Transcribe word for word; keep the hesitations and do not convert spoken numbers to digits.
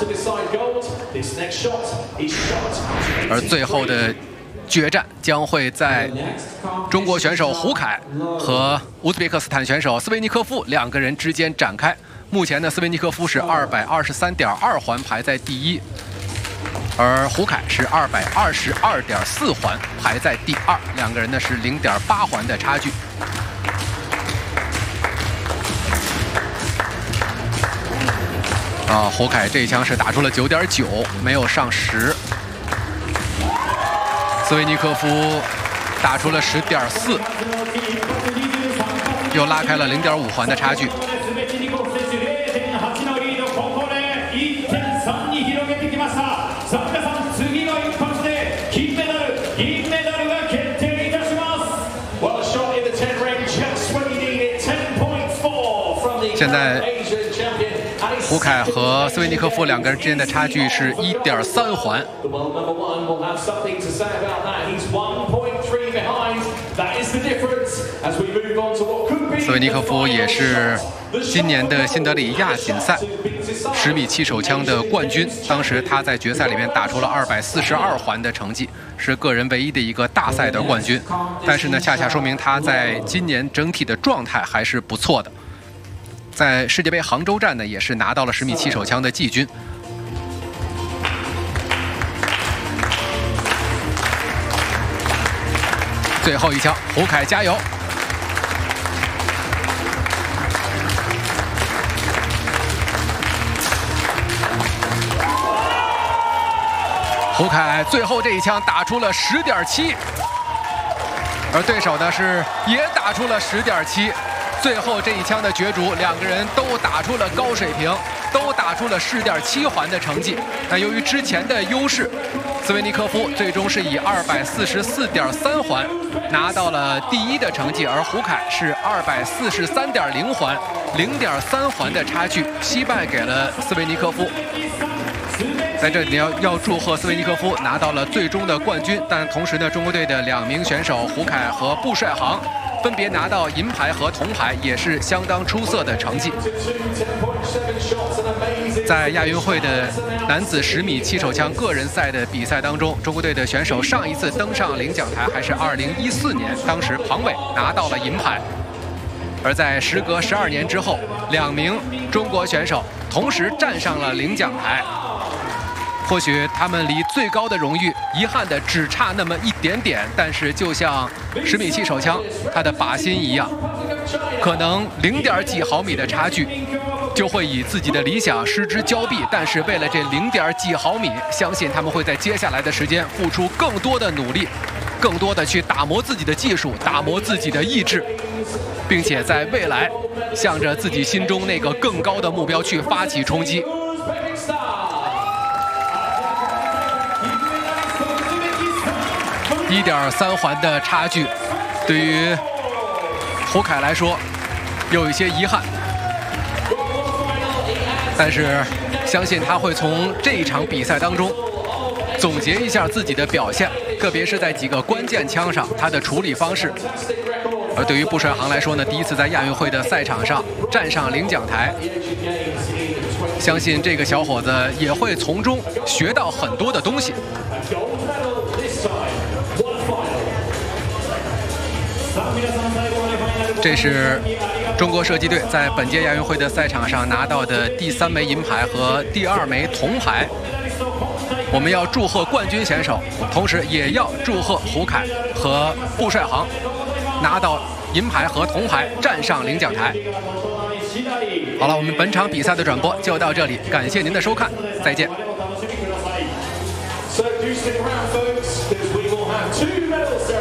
而最后的决战将会在中国选手胡凯和乌兹别克斯坦选手斯维尼科夫两个人之间展开。目前呢，斯维尼科夫是二百二十三点二环排在第一，而胡凯是二百二十二点四环排在第二，两个人呢是零点八环的差距。啊，胡凯这一枪是打出了九点九，没有上十。斯维尼科夫打出了十点四，又拉开了零点五环的差距。现在胡凯和斯维尼科夫两个人之间的差距是一点三环。斯维尼科夫也是今年的新德里亚锦赛十米气手枪的冠军，当时他在决赛里面打出了二百四十二环的成绩，是个人唯一的一个大赛的冠军。但是呢，恰恰说明他在今年整体的状态还是不错的。在世界杯杭州站呢，也是拿到了十米气手枪的季军。最后一枪，胡凯加油！胡凯最后这一枪打出了十点七，而对手呢是也打出了十点七。最后这一枪的角逐，两个人都打出了高水平，都打出了十点七环的成绩。那由于之前的优势，斯维尼科夫最终是以二百四十四点三环拿到了第一的成绩，而胡凯是二百四十三点零环，零点三环的差距惜败给了斯维尼科夫。在这里要要祝贺斯维尼科夫拿到了最终的冠军，但同时呢，中国队的两名选手胡凯和布帅航分别拿到银牌和铜牌，也是相当出色的成绩。在亚运会的男子十米气手枪个人赛的比赛当中，中国队的选手上一次登上领奖台还是二零一四年，当时庞伟拿到了银牌。而在时隔十二年之后，两名中国选手同时站上了领奖台。或许他们离最高的荣誉遗憾的只差那么一点点，但是就像十米气手枪它的靶心一样，可能零点几毫米的差距就会以自己的理想失之交臂，但是为了这零点几毫米，相信他们会在接下来的时间付出更多的努力，更多的去打磨自己的技术，打磨自己的意志，并且在未来向着自己心中那个更高的目标去发起冲击。一点三环的差距，对于胡凯来说有一些遗憾，但是相信他会从这一场比赛当中总结一下自己的表现，特别是在几个关键枪上他的处理方式。而对于布帅航来说呢，第一次在亚运会的赛场上站上领奖台，相信这个小伙子也会从中学到很多的东西。这是中国射击队在本届亚运会的赛场上拿到的第三枚银牌和第二枚铜牌。我们要祝贺冠军选手，同时也要祝贺胡凯和布帅航拿到银牌和铜牌，站上领奖台。好了，我们本场比赛的转播就到这里，感谢您的收看，再见。So do stick around, folks, because we will have two medal ceremonies.